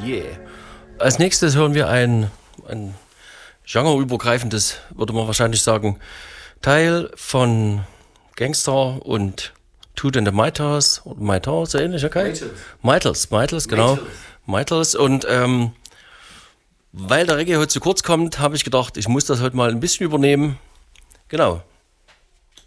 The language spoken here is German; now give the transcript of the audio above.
Yeah. Als nächstes hören wir ein genreübergreifendes, würde man wahrscheinlich sagen, Teil von Gangster und Toot and the Mitals, so ähnlich, okay? Mitals, genau. Mitals. Und weil der Reggae heute zu kurz kommt, habe ich gedacht, ich muss das heute mal ein bisschen übernehmen. Genau.